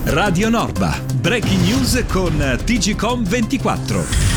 Radio Norba, breaking news con TGcom 24.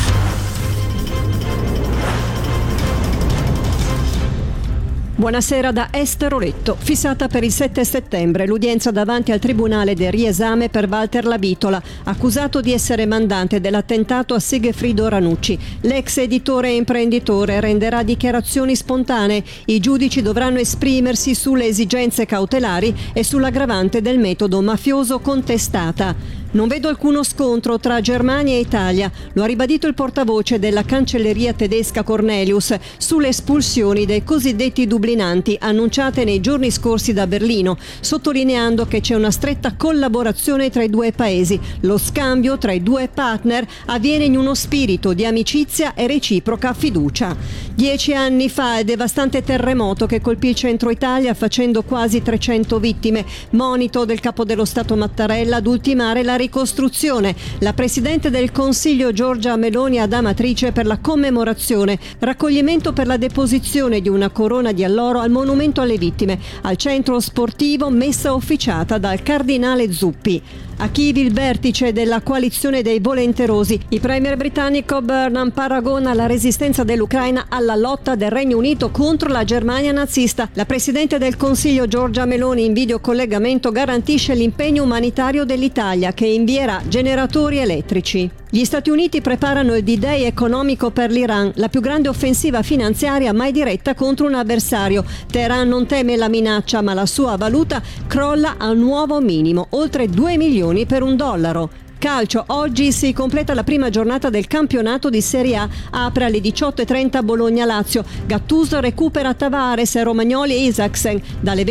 Buonasera da Esther Oretto. Fissata per il 7 settembre l'udienza davanti al Tribunale del riesame per Walter Lavitola, accusato di essere mandante dell'attentato a Segefredo Ranucci. L'ex editore e imprenditore renderà dichiarazioni spontanee. I giudici dovranno esprimersi sulle esigenze cautelari e sull'aggravante del metodo mafioso contestata. Non vedo alcuno scontro tra Germania e Italia, lo ha ribadito il portavoce della cancelleria tedesca Cornelius sulle espulsioni dei cosiddetti dublinanti annunciate nei giorni scorsi da Berlino, sottolineando che c'è una stretta collaborazione tra i due paesi. Lo scambio tra i due partner avviene in uno spirito di amicizia e reciproca fiducia. 10 anni fa il devastante terremoto che colpì il centro Italia facendo quasi 300 vittime, monito del capo dello Stato Mattarella ad ultimare la ricostruzione. La Presidente del Consiglio Giorgia Meloni ad Amatrice per la commemorazione, raccoglimento per la deposizione di una corona di alloro al monumento alle vittime, al centro sportivo messa officiata dal cardinale Zuppi. A Kiev il vertice della coalizione dei volenterosi. Il premier britannico Burnham paragona la resistenza dell'Ucraina alla lotta del Regno Unito contro la Germania nazista. La Presidente del Consiglio Giorgia Meloni in videocollegamento garantisce l'impegno umanitario dell'Italia che invierà generatori elettrici. Gli Stati Uniti preparano il D-Day economico per l'Iran, la più grande offensiva finanziaria mai diretta contro un avversario. Teheran non teme la minaccia, ma la sua valuta crolla a un nuovo minimo, oltre 2 milioni per $1. Calcio, oggi si completa la prima giornata del campionato di Serie A, apre alle 18:30 Bologna-Lazio, Gattuso recupera Tavares, Romagnoli e Isaksen, dalle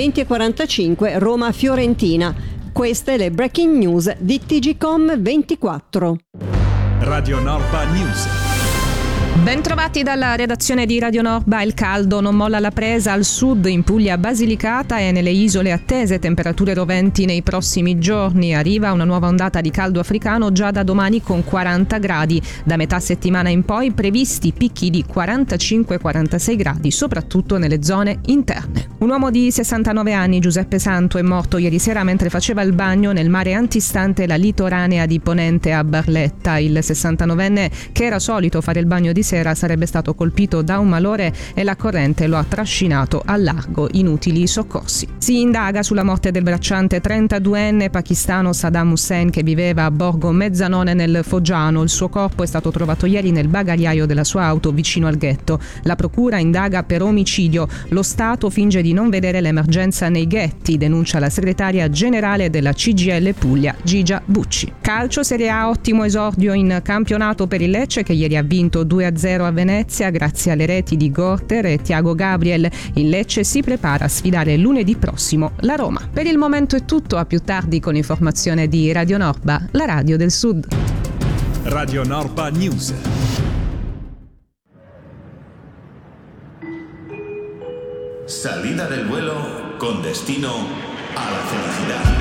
20:45 Roma-Fiorentina. Queste le breaking news di TGcom 24. Radio Norba News. Bentrovati dalla redazione di Radio Norba. Il caldo non molla la presa al sud, in Puglia Basilicata e nelle isole attese temperature roventi nei prossimi giorni. Arriva una nuova ondata di caldo africano già da domani con 40 gradi. Da metà settimana in poi previsti picchi di 45-46 gradi, soprattutto nelle zone interne. Un uomo di 69 anni, Giuseppe Santo, è morto ieri sera mentre faceva il bagno nel mare antistante la litoranea di Ponente a Barletta. Il 69enne, che era solito fare il bagno di sera, sarebbe stato colpito da un malore e la corrente lo ha trascinato al largo. Inutili soccorsi. Si indaga sulla morte del bracciante 32enne pakistano Saddam Hussein che viveva a Borgo Mezzanone nel Foggiano. Il suo corpo è stato trovato ieri nel bagagliaio della sua auto vicino al ghetto. La procura indaga per omicidio. Lo Stato finge di non vedere l'emergenza nei ghetti, denuncia la segretaria generale della CGIL Puglia, Gigia Bucci. Calcio, Serie A, ottimo esordio in campionato per il Lecce che ieri ha vinto 2-0 a Venezia grazie alle reti di Gorter e Thiago Gabriel. Il Lecce si prepara a sfidare lunedì prossimo la Roma. Per il momento è tutto, a più tardi con informazione di Radio Norba, la radio del Sud. Radio Norba News. Salida del vuelo con destino a la felicidad.